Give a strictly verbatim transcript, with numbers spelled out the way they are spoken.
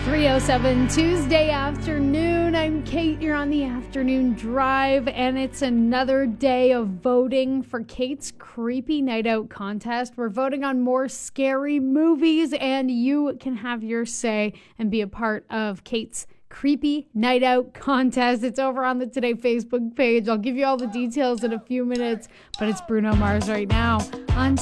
three oh seven Tuesday afternoon. I'm Kate. You're on the afternoon drive, and it's another day of voting for Kate's Creepy Night Out contest. We're voting on more scary movies, and you can have your say and be a part of Kate's Creepy Night Out contest. It's over on the Today Facebook page. I'll give you all the details in a few minutes, but it's Bruno Mars right now on